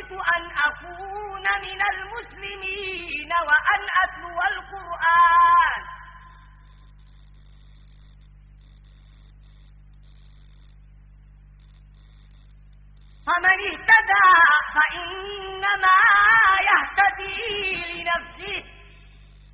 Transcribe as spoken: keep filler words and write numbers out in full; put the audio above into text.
أمرت أن أكون من المسلمين وأن أتلو القرآن فمن اهتدى فإنما يهتدي لنفسه